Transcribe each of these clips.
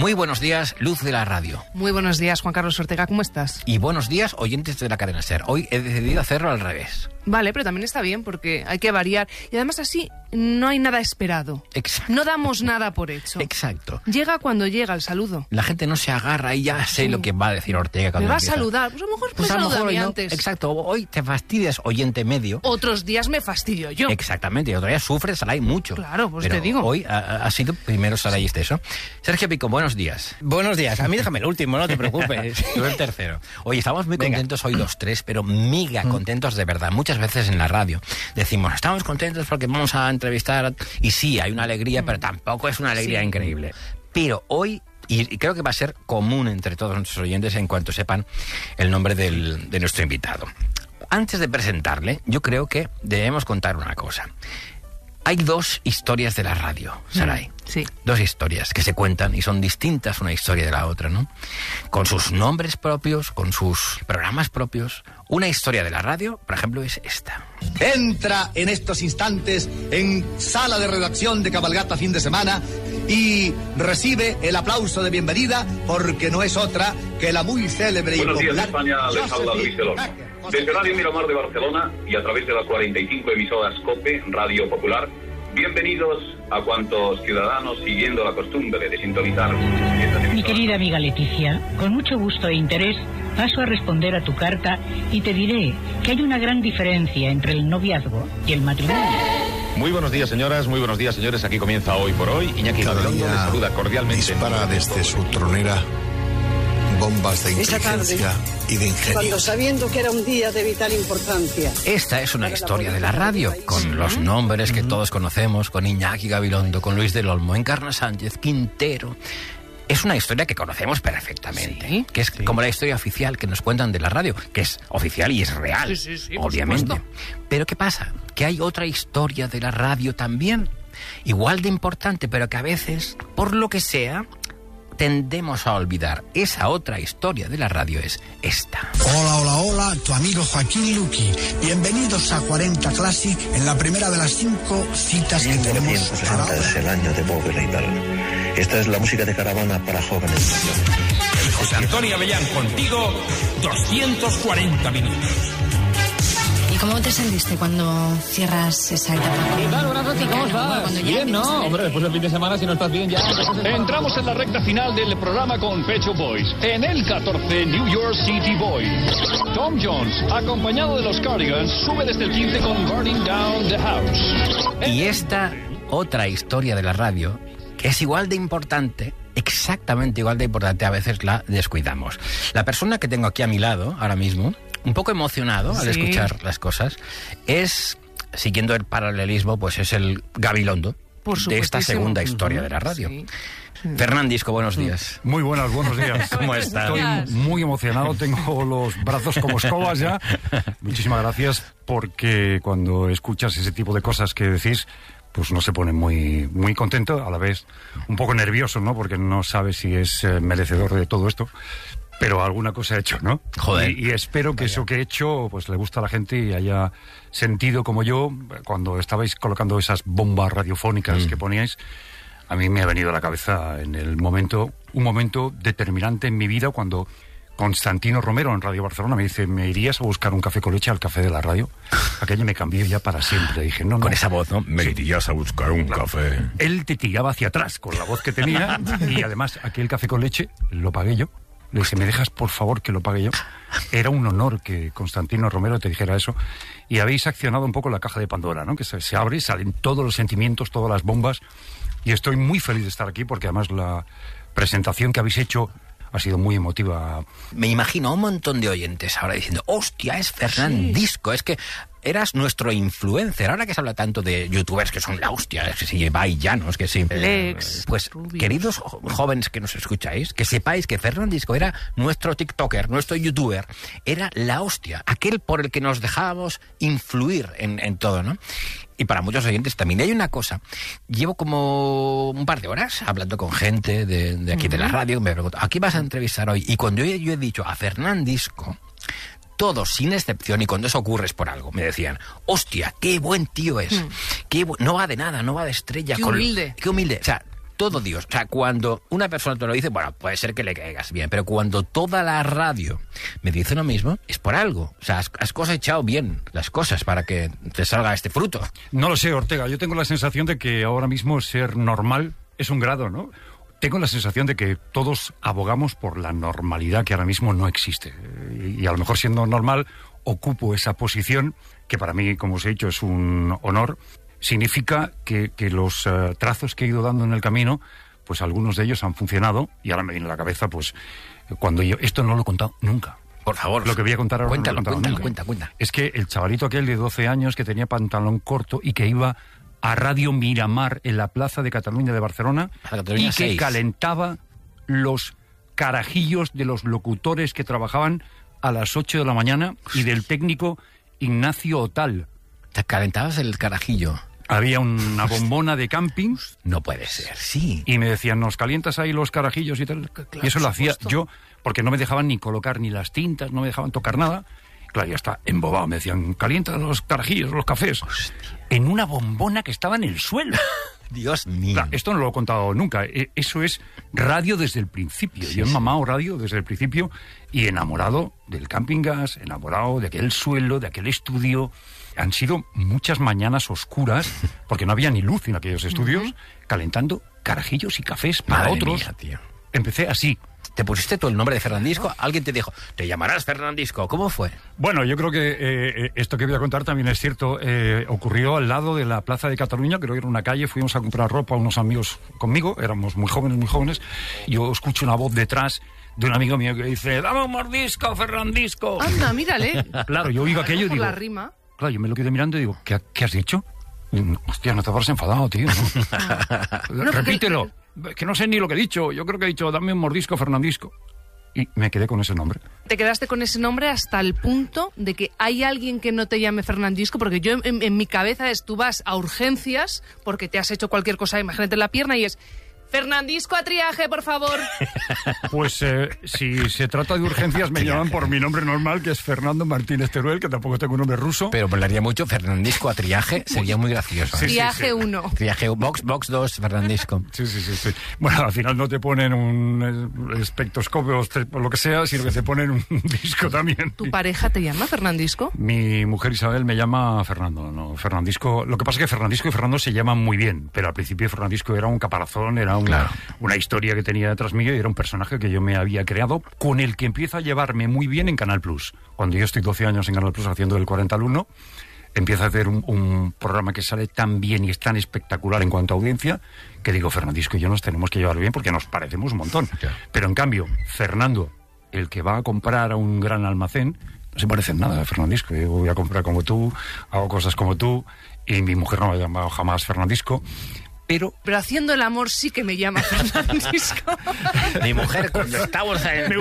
Muy buenos días, luz de la radio. Muy buenos días, Juan Carlos Ortega, ¿cómo estás? Y buenos días, oyentes de la cadena SER. Hoy he decidido hacerlo al revés. Vale, pero también está bien porque hay que variar. Y además así no hay nada esperado. Exacto. No damos nada por hecho. Exacto. Llega cuando llega el saludo. La gente no se agarra y ya sé lo que va a decir Ortega cuando Me va empieza. a saludar. Pues a lo mejor me saluda a mí antes. Exacto. Hoy te fastidias, oyente medio. Otros días me fastidio yo. Exactamente. Y otro día sufre Saray mucho. Claro, pues pero te digo. Hoy ha sido primero Saray eso. Sergio Pico, buenos días. Buenos días. A mí déjame el último, no te preocupes. Tú el tercero. Oye, estamos muy contentos hoy los tres, pero mega contentos de verdad. Muchas veces en la radio decimos, estamos contentos porque vamos a entrevistar. Y sí, hay una alegría, pero tampoco es una alegría increíble. Pero hoy, y creo que va a ser común entre todos nuestros oyentes en cuanto sepan el nombre de nuestro invitado. Antes de presentarle, yo creo que debemos contar una cosa. Hay dos historias de la radio, Saray. Sí. Dos historias que se cuentan y son distintas una historia de la otra, ¿no? Con sus nombres propios, con sus programas propios. Una historia de la radio, por ejemplo, es esta. Entra en estos instantes en sala de redacción de Cabalgata Fin de Semana y recibe el aplauso de bienvenida porque no es otra que la muy célebre y popular... Buenos días, España, les habla Luis del Olmo. Desde Radio Miramar de Barcelona y a través de las 45 emisoras COPE, Radio Popular, bienvenidos a cuantos ciudadanos siguiendo la costumbre de sintonizar estas emisoras. Mi querida amiga Leticia, con mucho gusto e interés paso a responder a tu carta y te diré que hay una gran diferencia entre el noviazgo y el matrimonio. Muy buenos días, señoras, muy buenos días, señores. Aquí comienza Hoy por Hoy. Iñaki Gabilondo les saluda cordialmente. Dispara desde su tronera bombas de inteligencia y de ingenio. Cuando sabiendo que era un día de vital importancia. Esta es una historia de la radio, con los nombres que todos conocemos, con Iñaki Gabilondo, con Luis del Olmo, Encarna Sánchez, Quintero. Es una historia que conocemos perfectamente, sí, que es como la historia oficial que nos cuentan de la radio, que es oficial y es real, sí, obviamente. Pero ¿qué pasa? Que hay otra historia de la radio también, igual de importante, pero que a veces, por lo que sea, tendemos a olvidar. Esa otra historia de la radio es esta. Hola, hola, hola, tu amigo Joaquín Luqui. Bienvenidos a 40 Classic en la primera de las 5 citas que tenemos. 1960 es el año de Bob y tal. Esta es la música de Caravana para jóvenes. José Antonio Avellán, contigo, 240 minutos. ¿Y cómo te sentiste cuando cierras esa etapa? ¿Qué tal? Buenas noches, ¿cómo estás? Bien, ¿no? Hombre, después del fin de semana, si no estás bien ya... Entramos en la recta final del programa con Pet Shop Boys. En el 14, New York City Boys. Tom Jones, acompañado de los Cardigans, sube desde el 15 con Burning Down the House. Y esta otra historia de la radio, que es igual de importante, exactamente igual de importante, a veces la descuidamos. La persona que tengo aquí a mi lado, ahora mismo, un poco emocionado al escuchar las cosas, es, siguiendo el paralelismo, pues es el Gabilondo de esta segunda historia de la radio. Sí. Fernandisco, buenos días. Muy buenos días. ¿Cómo estás? Estoy muy emocionado, tengo los brazos como escobas ya. Muchísimas gracias, porque cuando escuchas ese tipo de cosas que decís, pues uno se pone muy, muy contento, a la vez un poco nervioso, ¿no? Porque no sabe si es merecedor de todo esto. Pero alguna cosa he hecho, ¿no? Joder. Y espero que eso que he hecho pues le guste a la gente y haya sentido como yo cuando estabais colocando esas bombas radiofónicas que poníais. A mí me ha venido a la cabeza un momento determinante en mi vida cuando Constantino Romero en Radio Barcelona me dice, ¿me irías a buscar un café con leche al café de la radio? Aquello me cambió ya para siempre. Dije, no. Con esa voz, ¿no? Me irías a buscar un café. Él te tiraba hacia atrás con la voz que tenía y además aquel café con leche lo pagué yo. Le dije, ¿me dejas por favor que lo pague yo? Era un honor que Constantino Romero te dijera eso. Y habéis accionado un poco la caja de Pandora, ¿no? Que se abre, salen todos los sentimientos, todas las bombas. Y estoy muy feliz de estar aquí porque además la presentación que habéis hecho ha sido muy emotiva. Me imagino a un montón de oyentes ahora diciendo, hostia, es Fernandisco, es que eras nuestro influencer. Ahora que se habla tanto de youtubers que son la hostia, que si Ibai Llanos, que si... Lex, pues, Rubius. Queridos jóvenes que nos escucháis, que sepáis que Fernandisco era nuestro tiktoker, nuestro youtuber, era la hostia, aquel por el que nos dejábamos influir en todo, ¿no? Y para muchos oyentes también. Y hay una cosa, llevo como un par de horas hablando con gente de aquí de la radio, me pregunto, ¿a quién vas a entrevistar hoy? Y cuando yo he dicho a Fernandisco, todos, sin excepción, y cuando eso ocurre es por algo, me decían, hostia, qué buen tío es, no va de nada, no va de estrella. Qué humilde. Qué humilde. O sea, todo Dios. O sea, cuando una persona te lo dice, bueno, puede ser que le caigas bien, pero cuando toda la radio me dice lo mismo, es por algo. O sea, has cosechado bien las cosas para que te salga este fruto. No lo sé, Ortega. Yo tengo la sensación de que ahora mismo ser normal es un grado, ¿no? Tengo la sensación de que todos abogamos por la normalidad que ahora mismo no existe. Y a lo mejor siendo normal ocupo esa posición, que para mí, como os he dicho, es un honor. Significa que los trazos que he ido dando en el camino, pues algunos de ellos han funcionado, y ahora me viene a la cabeza, pues, cuando yo... Esto no lo he contado nunca. Por favor. Lo que voy a contar ahora cuéntalo, no lo he contado nunca. Cuenta. Es que el chavalito aquel de 12 años que tenía pantalón corto y que iba a Radio Miramar en la Plaza de Cataluña de Barcelona y que 6. calentaba los carajillos de los locutores que trabajaban a las 8 de la mañana y del técnico Ignacio Otal. ¿Te calentabas el carajillo? Había una bombona de camping. No puede ser, sí. Y me decían, ¿nos calientas ahí los carajillos y tal? Claro, y eso lo hacía yo, porque no me dejaban ni colocar ni las tintas, no me dejaban tocar nada. Claro, ya está embobado. Me decían, calienta los carajillos, los cafés. Hostia. En una bombona que estaba en el suelo. Dios mío. Claro, esto no lo he contado nunca. Eso es radio desde el principio. Sí, yo he mamado radio desde el principio y enamorado del camping gas, enamorado de aquel suelo, de aquel estudio. Han sido muchas mañanas oscuras, porque no había ni luz en aquellos estudios, calentando carajillos y cafés para Madre otros. Mía, tío. Empecé así. ¿Te pusiste tú el nombre de Fernandisco? Alguien te dijo, te llamarás Fernandisco. ¿Cómo fue? Bueno, yo creo que esto que voy a contar también es cierto. Ocurrió al lado de la Plaza de Cataluña, creo que era una calle. Fuimos a comprar ropa unos amigos conmigo, éramos muy jóvenes. Yo escucho una voz detrás de un amigo mío que dice, dame un mordisco, Fernandisco. Anda, mírale. Claro, yo oigo aquello y digo... la rima. Claro, yo me lo quedé mirando y digo, ¿qué has dicho? Y, hostia, no te habrás enfadado, tío, ¿no? Repítelo. Que no sé ni lo que he dicho. Yo creo que he dicho, dame un mordisco, Fernandisco. Y me quedé con ese nombre. Te quedaste con ese nombre hasta el punto de que hay alguien que no te llame Fernandisco, porque yo en mi cabeza tú vas a urgencias porque te has hecho cualquier cosa, imagínate en la pierna y es... Fernandisco a triaje, por favor. Pues si se trata de urgencias me llaman por mi nombre normal, que es Fernando Martínez Teruel, que tampoco tengo un nombre ruso. Pero molaría mucho Fernandisco a triaje, sería muy gracioso. Sí, triaje 1. Triaje box 2, Fernandisco. Sí. Bueno, al final no te ponen un espectroscopio o lo que sea, sino que te ponen un disco también. ¿Tu pareja te llama Fernandisco? Mi mujer Isabel me llama Fernando, no Fernandisco. Lo que pasa es que Fernandisco y Fernando se llaman muy bien, pero al principio Fernandisco era un caparazón, era una historia que tenía detrás mío y era un personaje que yo me había creado, con el que empiezo a llevarme muy bien en Canal Plus. Cuando yo estoy 12 años en Canal Plus haciendo el 40 al 1, empiezo a hacer un programa que sale tan bien y es tan espectacular en cuanto a audiencia, que digo, Fernandisco y yo nos tenemos que llevar bien porque nos parecemos un montón. Pero en cambio, Fernando, el que va a comprar a un gran almacén, no se parece en nada a Fernandisco. Yo voy a comprar como tú, hago cosas como tú, y mi mujer no me ha llamado jamás Fernandisco. Pero haciendo el amor sí que me llama Fernandisco. Mi mujer, cuando estamos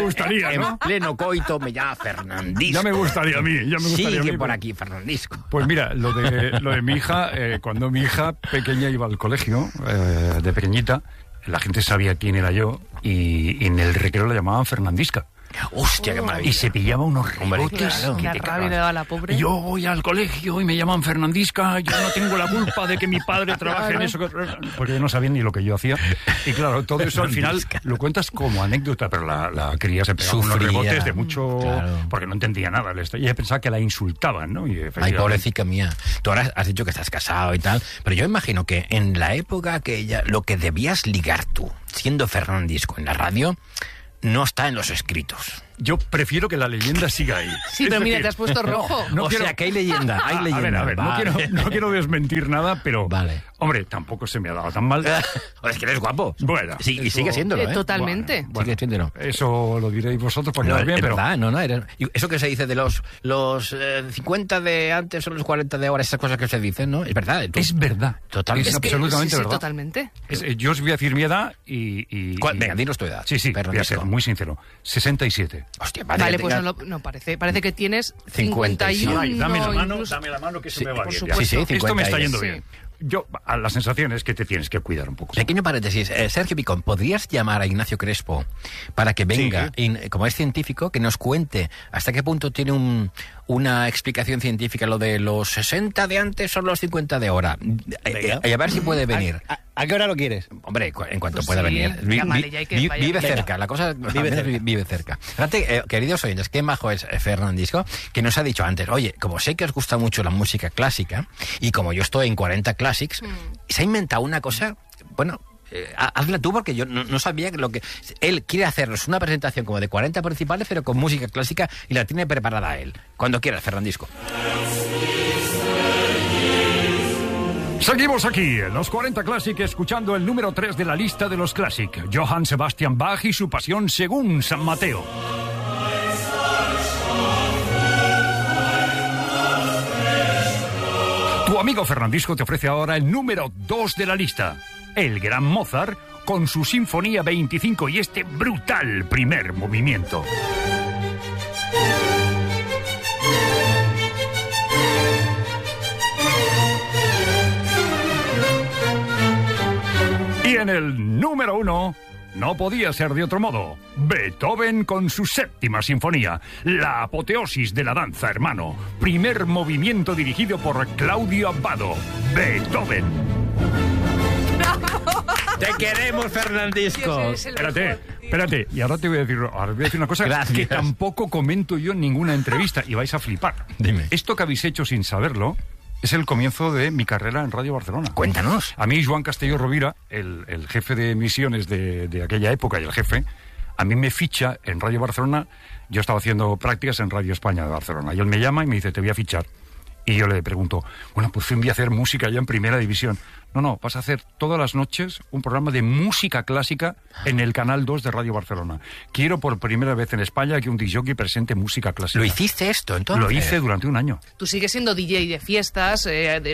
en pleno coito, me llama Fernandisco. Ya me gustaría a mí. Sigue por aquí, Fernandisco. Pues mira, lo de mi hija, cuando mi hija pequeña iba al colegio, de pequeñita, la gente sabía quién era yo y en el recreo la llamaban Fernandisca. Hostia, qué maravilla. Y se pillaba unos rebotes. Claro, que rabia le daba la pobre. Yo voy al colegio y me llaman Fernandisca, yo no tengo la culpa de que mi padre trabaje en eso. Porque no sabían ni lo que yo hacía. Y claro, todo eso al final lo cuentas como anécdota, pero la cría se pegaba unos rebotes de mucho... Claro. Porque no entendía nada. Y ella pensaba que la insultaban, ¿no? Ay, pobrecita mía. Tú ahora has dicho que estás casado y tal, pero yo imagino que en la época aquella, lo que debías ligar tú, siendo Fernandisco en la radio, no está en los escritos. Yo prefiero que la leyenda siga ahí. Sí, pero mira, te has puesto rojo. Sea, que hay leyenda, hay leyenda. A ver, vale. no quiero desmentir nada, pero... Vale. Hombre, tampoco se me ha dado tan mal. Es que eres guapo. Bueno. Sí, y sigue siéndolo, ¿eh? Totalmente. Bueno, sigue siéndolo. Eso lo diréis vosotros porque no es bien, es pero... verdad, no, eso que se dice de los 50 de antes o los 40 de ahora, esas cosas que se dicen, ¿no? Es verdad. Es verdad. Totalmente. Es absolutamente verdad. Sí, totalmente. Yo os voy a decir mi edad y... Venga, dinos tu edad. Sí, voy a ser muy sincero. 67. Hostia, vale, pues no parece que tienes 51. Ay, dame la mano que se me va bien. Sí, 50. Esto me está yendo bien. Yo, la sensación es que te tienes que cuidar un poco. Pequeño paréntesis. Sergio Picón, ¿podrías llamar a Ignacio Crespo para que venga, como es científico, que nos cuente hasta qué punto tiene una explicación científica lo de los 60 de antes o los 50 de ahora? Y a ver si puede venir. ¿A qué hora lo quieres? Hombre, en cuanto Pues pueda sí, venir. llámale ya y que vaya. Vive Venga. cerca, la cosa vive cerca. Fíjate, queridos oyentes, qué majo es Fernandisco, que nos ha dicho antes, oye, como sé que os gusta mucho la música clásica, y como yo estoy en 40 Classics, se ha inventado una cosa, bueno... hazla tú, porque yo no sabía que lo que... Él quiere hacernos una presentación como de 40 principales, pero con música clásica, y la tiene preparada él. Cuando quieras, Fernandisco. Seguimos aquí, en los 40 Classic, escuchando el número 3 de la lista de los Classic, Johann Sebastian Bach y su Pasión según San Mateo. Tu amigo Fernandisco te ofrece ahora el número 2 de la lista, el gran Mozart, con su Sinfonía 25 y este brutal primer movimiento. Y en el número 1, no podía ser de otro modo, Beethoven con su séptima sinfonía, la apoteosis de la danza, hermano. Primer movimiento dirigido por Claudio Abbado, Beethoven. ¡Te queremos, Fernandisco! Espérate, y ahora te voy a decir una cosa. Gracias. Que tampoco comento yo en ninguna entrevista, y vais a flipar. Dime. Esto que habéis hecho sin saberlo es el comienzo de mi carrera en Radio Barcelona. Cuéntanos. A mí, Joan Castelló Rovira, el jefe de emisiones de aquella época y el jefe, a mí me ficha en Radio Barcelona. Yo estaba haciendo prácticas en Radio España de Barcelona. Y él me llama y me dice, te voy a fichar. Y yo le pregunto, bueno, pues voy a hacer música ya en primera división. No, vas a hacer todas las noches un programa de música clásica en el Canal 2 de Radio Barcelona. Quiero por primera vez en España que un disc-jockey presente música clásica. ¿Lo hiciste esto, entonces? Lo hice durante un año. Tú sigues siendo DJ de fiestas, de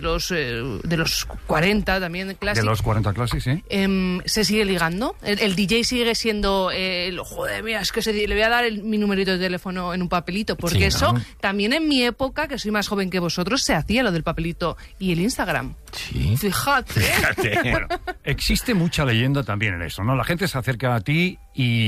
los 40 también, Classic. De los 40 Classic, sí. ¿Se sigue ligando? ¿El DJ sigue siendo... joder, mira, es que le voy a dar mi numerito de teléfono en un papelito, porque Sí, eso ¿no? también en mi época, que soy más joven que vosotros, se hacía lo del papelito y el Instagram. Sí. Fíjate. Bueno, existe mucha leyenda también en eso, ¿no? La gente se acerca a ti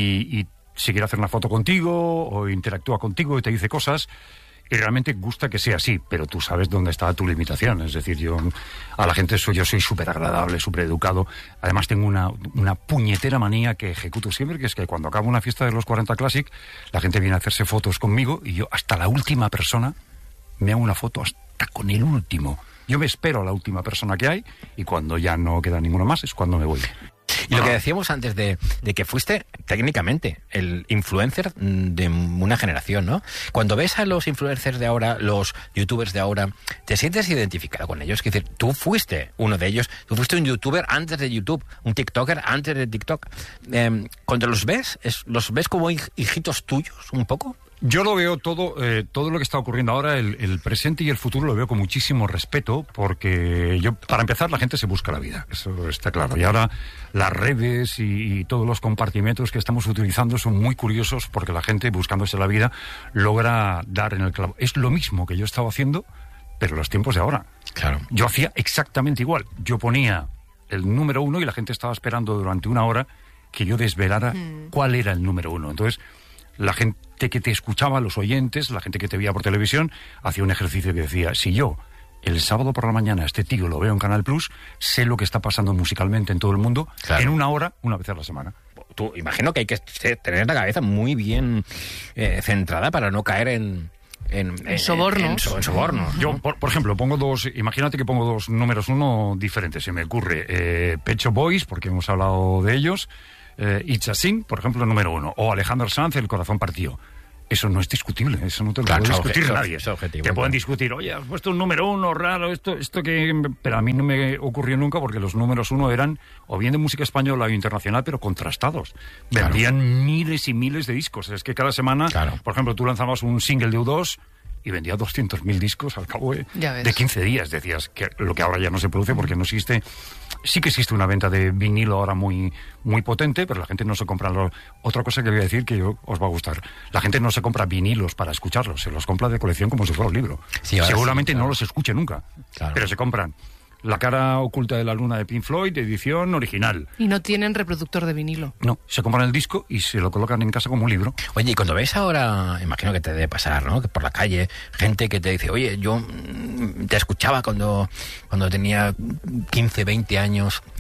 y si quiere hacer una foto contigo o interactúa contigo y te dice cosas, y realmente gusta que sea así, pero tú sabes dónde está tu limitación. Es decir, yo a la gente yo soy súper agradable, súper educado. Además tengo una puñetera manía que ejecuto siempre, que es que cuando acabo una fiesta de los 40 Classic, la gente viene a hacerse fotos conmigo y yo hasta la última persona me hago una foto hasta con el último. Yo me espero a la última persona que hay y cuando ya no queda ninguno más es cuando me voy. Y lo que decíamos antes de que fuiste técnicamente el influencer de una generación, ¿no? Cuando ves a los influencers de ahora, los youtubers de ahora, ¿te sientes identificado con ellos? Es decir, tú fuiste uno de ellos, tú fuiste un youtuber antes de YouTube, un tiktoker antes de TikTok. Cuando los ves como hijitos tuyos, un poco. Yo lo veo todo lo que está ocurriendo ahora, el presente y el futuro lo veo con muchísimo respeto, porque para empezar, la gente se busca la vida, eso está claro. Y ahora las redes y todos los compartimentos que estamos utilizando son muy curiosos, porque la gente, buscándose la vida, logra dar en el clavo. Es lo mismo que yo estaba haciendo, pero en los tiempos de ahora. Claro. Yo hacía exactamente igual. Yo ponía el número 1 y la gente estaba esperando durante una hora que yo desvelara cuál era el número 1. Entonces, la gente que te escuchaba, los oyentes, la gente que te veía por televisión, hacía un ejercicio que decía, si yo el sábado por la mañana este tío lo veo en Canal Plus, sé lo que está pasando musicalmente en todo el mundo, claro, en una hora, una vez a la semana. Tú imagino que hay que tener la cabeza muy bien centrada para no caer en sobornos. En sobornos, ¿no? Yo, por ejemplo, imagínate que pongo dos números 1 diferentes, se me ocurre. Pet Shop Boys, porque hemos hablado de ellos, It's a Sin, por ejemplo, número 1, o Alejandro Sanz, El corazón partido. Eso no es discutible, eso no te lo puede discutir nadie. Es objetivo, te pueden discutir, oye, has puesto un número 1 raro, esto que... Pero a mí no me ocurrió nunca, porque los números 1 eran o bien de música española o internacional, pero contrastados. Vendían miles y miles de discos. Es que cada semana, por ejemplo, tú lanzabas un single de U2 y vendía 200.000 discos al cabo de 15 días. Decías que lo que ahora ya no se produce porque no existe. Sí que existe una venta de vinilo ahora muy, muy potente, pero la gente no se compra. Otra cosa que voy a decir que os va a gustar. La gente no se compra vinilos para escucharlos, se los compra de colección como si fuera un libro. Sí, seguramente no los escuche nunca, pero se compran La cara oculta de la luna de Pink Floyd, edición original. Y no tienen reproductor de vinilo. No, se compran el disco y se lo colocan en casa como un libro. Oye, y cuando ves ahora, imagino que te debe pasar, ¿no? Que por la calle, gente que te dice, oye, yo te escuchaba cuando tenía 15, 20 años.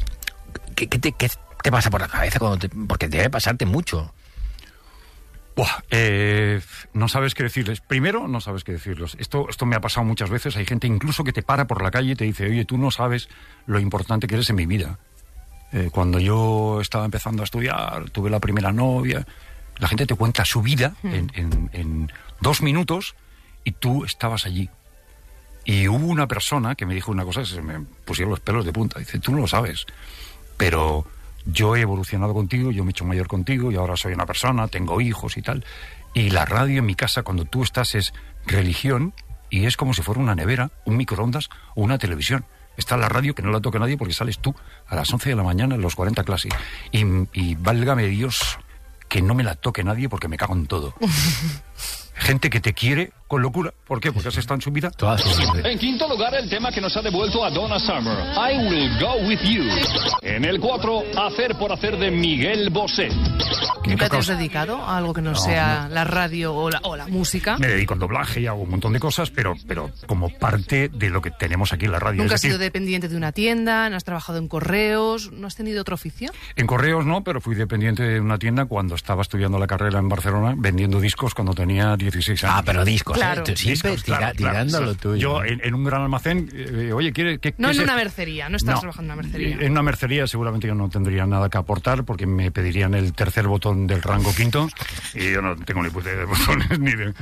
¿Qué te pasa por la cabeza? Porque debe pasarte mucho. No sabes qué decirles. Primero, no sabes qué decirles. Esto me ha pasado muchas veces. Hay gente incluso que te para por la calle y te dice, oye, tú no sabes lo importante que eres en mi vida. Cuando yo estaba empezando a estudiar, tuve la primera novia. La gente te cuenta su vida en 2 minutos y tú estabas allí. Y hubo una persona que me dijo una cosa que se me pusieron los pelos de punta. Dice, tú no lo sabes, pero yo he evolucionado contigo, yo me he hecho mayor contigo y ahora soy una persona, tengo hijos y tal. Y la radio en mi casa, cuando tú estás, es religión y es como si fuera una nevera, un microondas o una televisión. Está la radio que no la toca nadie porque sales tú a las 11 de la mañana en los 40 Classic. Y válgame Dios que no me la toque nadie porque me cago en todo. Gente que te quiere con locura. ¿Por qué? Porque has estado en su vida. En quinto lugar, el tema que nos ha devuelto a Donna Summer, I Will Go With You. En el 4, Hacer por Hacer de Miguel Bosé. ¿Nunca te has dedicado a algo que no sea la radio o la música? Me dedico al doblaje y hago un montón de cosas, pero como parte de lo que tenemos aquí en la radio. ¿Nunca has sido dependiente de una tienda? ¿No has trabajado en correos? ¿No has tenido otro oficio? En correos no, pero fui dependiente de una tienda cuando estaba estudiando la carrera en Barcelona, vendiendo discos cuando tenía 16 años. Pero discos, claro. Siempre tirando lo tuyo. Yo en un gran almacén, oye, ¿qué no es en una mercería, no estás trabajando en una mercería. En una mercería seguramente yo no tendría nada que aportar porque me pedirían el tercer botón del rango quinto y yo no tengo ni puta idea de botones ni de...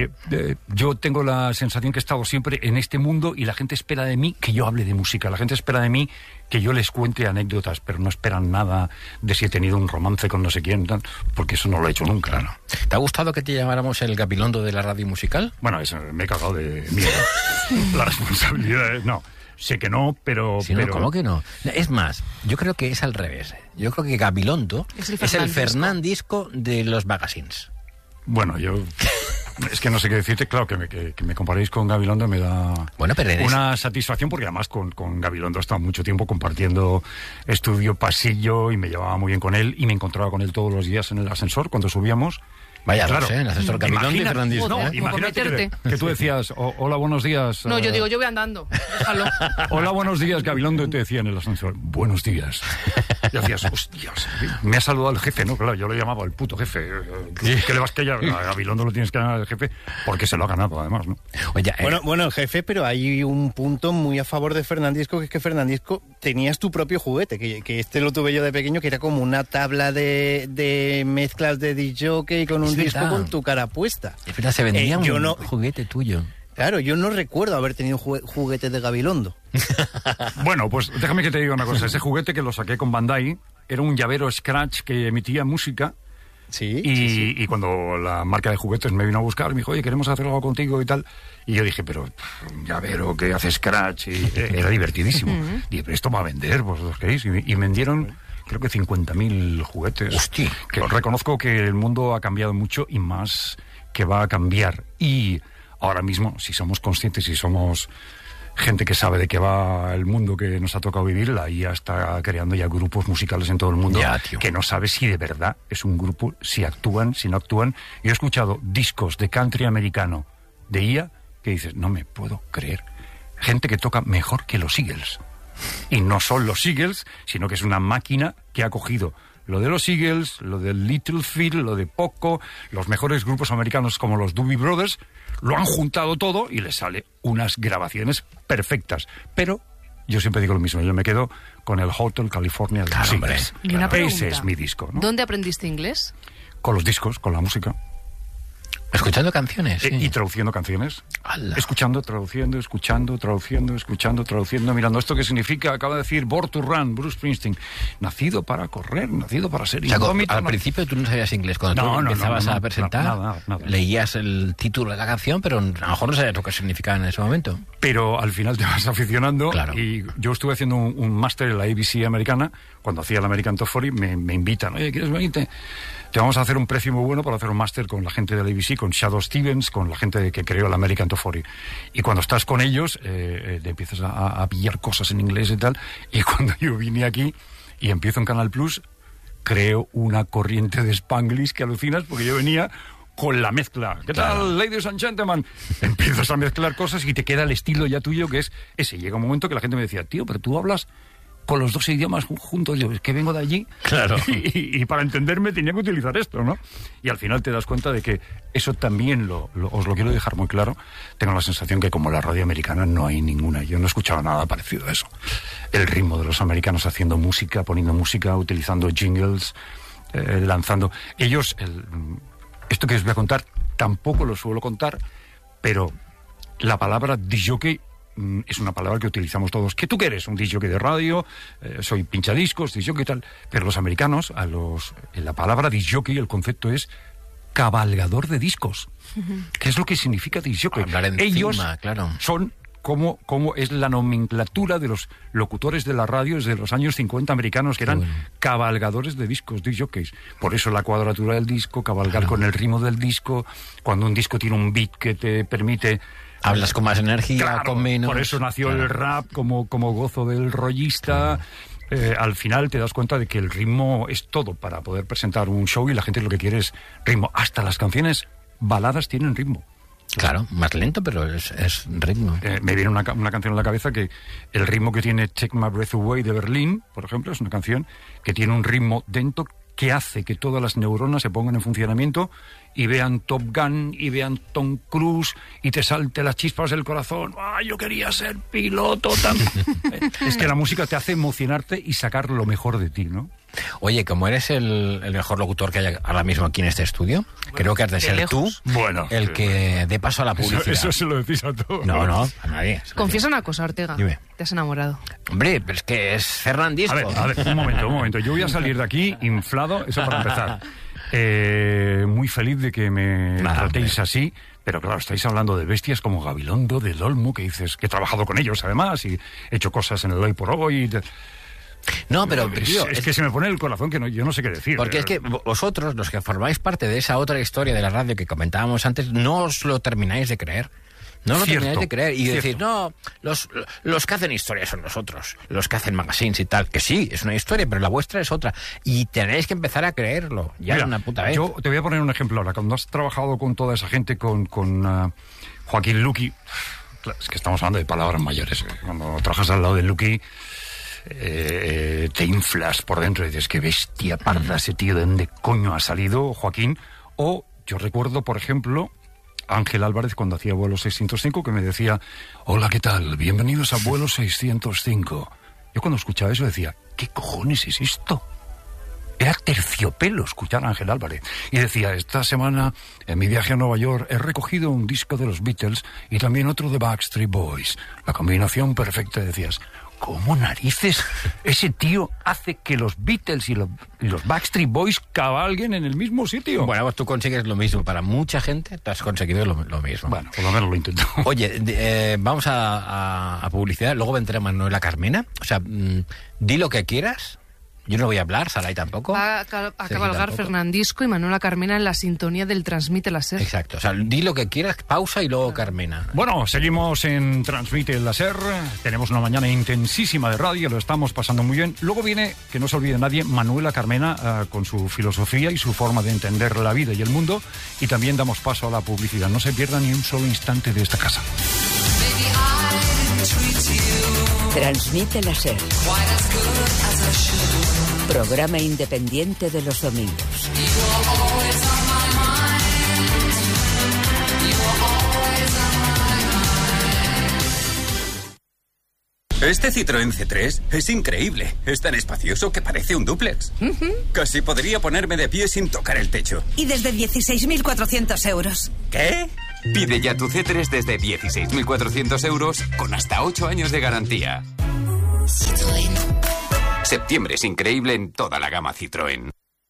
yo tengo la sensación que he estado siempre en este mundo y la gente espera de mí que yo hable de música, la gente espera de mí que yo les cuente anécdotas, pero no esperan nada de si he tenido un romance con no sé quién, porque eso no lo he hecho nunca. Claro. ¿Te ha gustado que te llamáramos el Gabilondo de la radio musical? Bueno, eso, me he cagado de miedo. La responsabilidad es... No, sé que no, pero... No, ¿cómo que no? Es más, yo creo que es al revés. Yo creo que Gabilondo es el Fernandisco de los magazines. Bueno, yo... Es que no sé qué decirte, claro, que me comparéis con Gabilondo me da una satisfacción, porque además con Gabilondo he estado mucho tiempo compartiendo estudio, pasillo, y me llevaba muy bien con él, y me encontraba con él todos los días en el ascensor cuando subíamos. Vaya, claro, el ascensor Gabilondo y Fernandisco. No, imagínate que tú decías, hola, buenos días. No, yo digo, yo voy andando, déjalo. Hola, buenos días, Gabilondo, y te decía en el ascensor, buenos días. Y hacías, hostias, me ha saludado el jefe, ¿no? Claro, yo lo llamaba el puto jefe. ¿Qué le vas a callar? A Gabilondo lo tienes que ganar el jefe porque se lo ha ganado, además, ¿no? Oye, bueno, el jefe, pero hay un punto muy a favor de Fernandisco, que es que Fernandisco tenías tu propio juguete, que este lo tuve yo de pequeño, que era como una tabla de mezclas de DJ con un disco con tu cara puesta. Es verdad, se vendía un juguete tuyo. Claro, yo no recuerdo haber tenido juguete de Gabilondo. Bueno, pues déjame que te diga una cosa. Ese juguete que lo saqué con Bandai era un llavero Scratch que emitía música. Y cuando la marca de juguetes me vino a buscar, me dijo, oye, queremos hacer algo contigo y tal. Y yo dije, pero un llavero que hace Scratch. Y era divertidísimo. Dije, pero esto va a vender, vosotros queréis. Y vendieron... Creo que 50.000 juguetes. Hostia. Que reconozco que el mundo ha cambiado mucho y más que va a cambiar. Y ahora mismo, si somos conscientes, si somos gente que sabe de qué va el mundo que nos ha tocado vivir, la IA está creando ya grupos musicales en todo el mundo que no sabe si de verdad es un grupo, si actúan, si no actúan. Yo he escuchado discos de country americano de IA que dices, no me puedo creer. Gente que toca mejor que los Eagles. Y no son los Eagles, sino que es una máquina que ha cogido lo de los Eagles, lo de Little Phil, lo de Poco, los mejores grupos americanos como los Doobie Brothers, lo han juntado todo y les sale unas grabaciones perfectas. Pero yo siempre digo lo mismo, yo me quedo con el Hotel California de los Eagles. Y una pregunta, ese es mi disco, ¿no? ¿Dónde aprendiste inglés? Con los discos, con la música. Escuchando canciones. Sí. Y traduciendo canciones. ¡Hala! Escuchando, traduciendo, traduciendo, mirando. ¿Esto qué significa? Acaba de decir Born to Run, Bruce Springsteen. Nacido para correr, nacido para ser indómito. Al principio tú no sabías inglés. Cuando tú empezabas a presentar, nada. leías el título de la canción, pero a lo mejor no sabías lo que significaba en ese momento. Pero al final te vas aficionando. Claro. Y yo estuve haciendo un máster en la ABC americana. Cuando hacía el American Top 40, me invitan. Oye, ¿quieres venirte? Te vamos a hacer un precio muy bueno para hacer un máster con la gente de la ABC, con Shadow Stevens, con la gente que creó el American Top 40. Y cuando estás con ellos, te empiezas a pillar cosas en inglés y tal. Y cuando yo vine aquí y empiezo en Canal Plus, creo una corriente de Spanglish que alucinas, porque yo venía con la mezcla. ¿Qué tal, ladies and gentlemen? Empiezas a mezclar cosas y te queda el estilo ya tuyo, que es ese. Llega un momento que la gente me decía, tío, pero tú hablas con los dos idiomas juntos. Yo, es que vengo de allí. Claro. Y para entenderme tenía que utilizar esto, ¿no? Y al final te das cuenta de que eso también os lo quiero dejar muy claro. Tengo la sensación que como la radio americana no hay ninguna. Yo no he escuchado nada parecido a eso. El ritmo de los americanos haciendo música, poniendo música, utilizando jingles, lanzando. Ellos, esto que os voy a contar, tampoco lo suelo contar, pero la palabra disc-jockey es una palabra que utilizamos todos. ¿Qué tú qué eres? Un disc-jockey de radio, soy pinchadiscos, disc-jockey y tal. Pero los americanos, en la palabra disc-jockey, el concepto es cabalgador de discos. ¿Qué es lo que significa disc-jockey? Ellos claro. son como es la nomenclatura de los locutores de la radio desde los años 50 americanos, que eran cabalgadores de discos, disc-jockeys. Por eso la cuadratura del disco, cabalgar con el ritmo del disco, cuando un disco tiene un beat que te permite... Hablas con más energía, claro, con menos. Por eso nació el rap como gozo del rollista. Al final te das cuenta de que el ritmo es todo para poder presentar un show y la gente lo que quiere es ritmo. Hasta las canciones baladas tienen ritmo. Claro, más lento, pero es ritmo. Me viene una canción en la cabeza que el ritmo que tiene Take My Breath Away de Berlín, por ejemplo, es una canción que tiene un ritmo dentro que hace que todas las neuronas se pongan en funcionamiento y vean Top Gun y vean Tom Cruise y te salte las chispas del corazón. ¡Ah, yo quería ser piloto también! Es que la música te hace emocionarte y sacar lo mejor de ti, ¿no? Oye, como eres el mejor locutor que hay ahora mismo aquí en este estudio, creo que has de ser tú el que dé paso a la publicidad. Eso se lo decís a todos. No, a nadie. Confiesa una cosa, Ortega. Dime. Te has enamorado. Hombre, pero es que es Fernandisco. A ver, un momento. Yo voy a salir de aquí inflado, eso para empezar. Muy feliz de que me tratéis así. Pero claro, estáis hablando de bestias como Gabilondo, del Olmo, que dices que he trabajado con ellos además y he hecho cosas en el Hoy por Hoy. No, pero tío, es que se me pone el corazón que yo no sé qué decir. Porque es que vosotros, los que formáis parte de esa otra historia de la radio que comentábamos antes, no os lo termináis de creer. No lo termináis de creer y decir, no, los que hacen historia son nosotros, los que hacen magazines y tal, que sí, es una historia, pero la vuestra es otra. Y tenéis que empezar a creerlo, ya de una puta vez. Yo te voy a poner un ejemplo ahora. Cuando has trabajado con toda esa gente, con Joaquín Luqui, es que estamos hablando de palabras mayores. Cuando trabajas al lado de Luqui, te inflas por dentro y dices, qué bestia parda ese tío, ¿de dónde coño ha salido Joaquín? O yo recuerdo, por ejemplo, Ángel Álvarez cuando hacía Vuelo 605, que me decía, hola, ¿qué tal? Bienvenidos a Vuelo 605. Yo cuando escuchaba eso decía, ¿qué cojones es esto? Era terciopelo escuchar a Ángel Álvarez. Y decía, esta semana en mi viaje a Nueva York he recogido un disco de los Beatles y también otro de Backstreet Boys. La combinación perfecta. Decías, ¿cómo narices ese tío hace que los Beatles y los Backstreet Boys cabalguen en el mismo sitio? Bueno, pues tú consigues lo mismo. Para mucha gente tú has conseguido lo mismo. Bueno, por lo menos lo intento. Oye, vamos a publicidad. Luego vendrá Manuela Carmena. O sea, di lo que quieras. Yo no voy a hablar, Saray tampoco. Va a cabalgar Fernandisco y Manuela Carmena en la sintonía del Transmite la SER. Exacto, o sea, di lo que quieras, pausa y luego Carmena. Bueno, seguimos en Transmite la SER, tenemos una mañana intensísima de radio, lo estamos pasando muy bien. Luego viene, que no se olvide nadie, Manuela Carmena con su filosofía y su forma de entender la vida y el mundo, y también damos paso a la publicidad. No se pierda ni un solo instante de esta casa. Transmite la SER. Programa independiente de los domingos. Este Citroën C3 es increíble. Es tan espacioso que parece un dúplex. Casi podría ponerme de pie sin tocar el techo. Y desde 16.400 euros. ¿Qué? Pide ya tu C3 desde 16.400 euros con hasta 8 años de garantía. Citroën. Septiembre es increíble en toda la gama Citroën.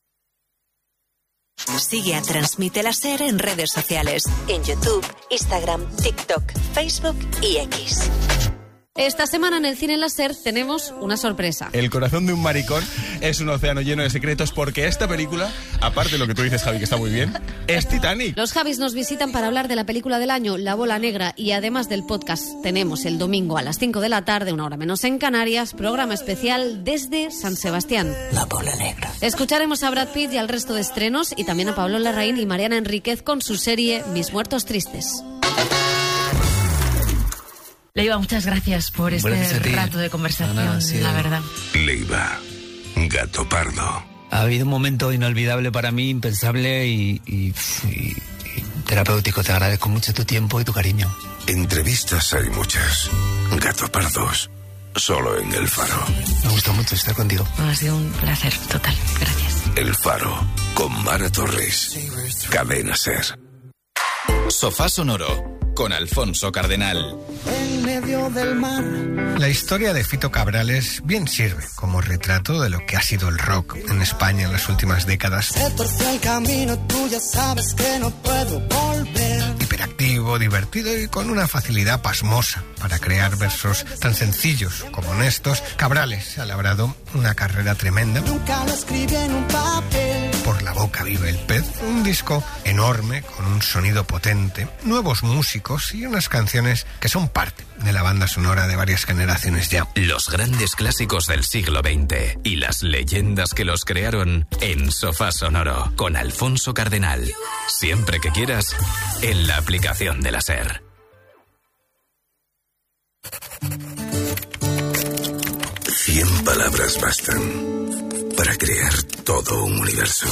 Sigue a Transmite la SER en redes sociales. En YouTube, Instagram, TikTok, Facebook y X. Esta semana en el Cine La SER tenemos una sorpresa. El corazón de un maricón es un océano lleno de secretos porque esta película, aparte de lo que tú dices, Javi, que está muy bien, es Titanic. Los Javis nos visitan para hablar de la película del año, La Bola Negra, y además del podcast tenemos el domingo a las 5 de la tarde, una hora menos en Canarias, programa especial desde San Sebastián. La Bola Negra. Escucharemos a Brad Pitt y al resto de estrenos y también a Pablo Larraín y Mariana Enríquez con su serie Mis Muertos Tristes. Leiva, muchas gracias por este rato de conversación, la verdad. Leiva, gato pardo. Ha habido un momento inolvidable para mí, impensable y terapéutico. Te agradezco mucho tu tiempo y tu cariño. Entrevistas hay muchas. Gato pardos, solo en El Faro. Me gustó mucho estar contigo. Ha sido un placer total. Gracias. El Faro, con Mara Torres. Cadena SER. Sofá Sonoro, con Alfonso Cardenal. En medio del mar. La historia de Fito Cabrales bien sirve como retrato de lo que ha sido el rock en España en las últimas décadas. Se torció el camino, tú ya sabes que no puedo volver. Hiperactivo, divertido y con una facilidad pasmosa para crear versos tan sencillos como honestos, Cabrales ha labrado una carrera tremenda. Nunca lo escribí en un papel. Por la boca vive el pez, un disco enorme con un sonido potente, nuevos músicos y unas canciones que son parte de la banda sonora de varias generaciones ya. Los grandes clásicos del siglo XX y las leyendas que los crearon en Sofá Sonoro, con Alfonso Cardenal. Siempre que quieras, en la aplicación de la SER. Cien palabras bastan para crear todo un universo.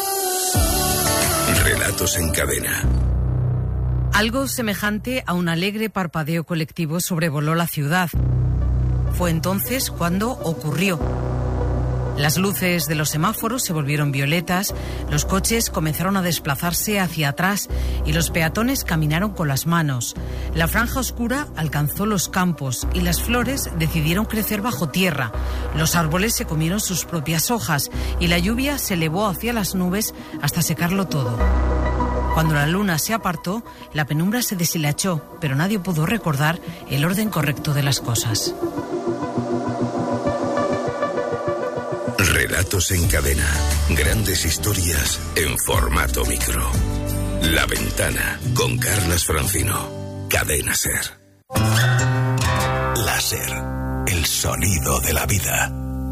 Relatos en cadena. Algo semejante a un alegre parpadeo colectivo sobrevoló la ciudad. Fue entonces cuando ocurrió. Las luces de los semáforos se volvieron violetas, los coches comenzaron a desplazarse hacia atrás y los peatones caminaron con las manos. La franja oscura alcanzó los campos y las flores decidieron crecer bajo tierra. Los árboles se comieron sus propias hojas y la lluvia se elevó hacia las nubes hasta secarlo todo. Cuando la luna se apartó, la penumbra se deshilachó, pero nadie pudo recordar el orden correcto de las cosas. Relatos en cadena. Grandes historias en formato micro. La Ventana, con Carlas Francino. Cadena SER. La SER, el sonido de la vida.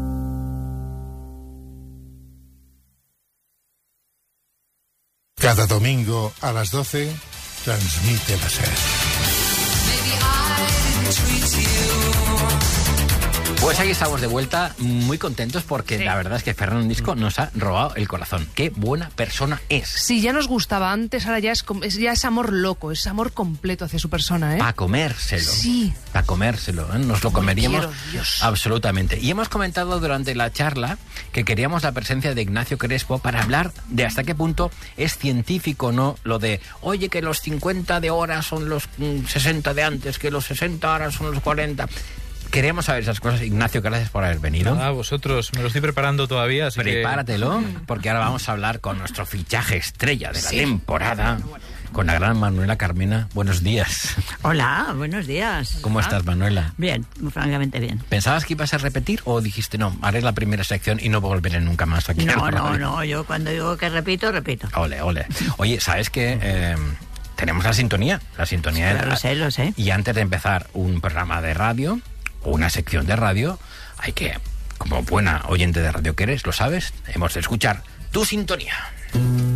Cada domingo a las 12, transmite la SER. Pues aquí estamos de vuelta, muy contentos porque la verdad es que Fernando Disco nos ha robado el corazón. Qué buena persona es. Sí, ya nos gustaba antes, ahora ya es amor loco, es amor completo hacia su persona, ¿eh? Para comérselo. Sí. Para comérselo, ¿eh? Nos lo comeríamos Dios. Absolutamente. Y hemos comentado durante la charla que queríamos la presencia de Ignacio Crespo para hablar de hasta qué punto es científico o no lo de, oye, que los 50 de ahora son los 60 de antes, que los 60 ahora son los 40... Queremos saber esas cosas. Ignacio, gracias por haber venido. Nada, vosotros. Me lo estoy preparando todavía, así Prepáratelo, porque ahora vamos a hablar con nuestro fichaje estrella de la temporada, con la gran Manuela Carmena. Buenos días. Hola, buenos días. ¿Cómo estás, Manuela? Bien, francamente bien. ¿Pensabas que ibas a repetir o dijiste, no, haré la primera sección y no volveré nunca más aquí? No, yo cuando digo que repito, repito. Ole. Oye, ¿sabes qué? Tenemos la sintonía. Lo sé. Y antes de empezar un programa de radio, una sección de radio, hay que, como buena oyente de radio que eres, lo sabes, hemos de escuchar tu sintonía.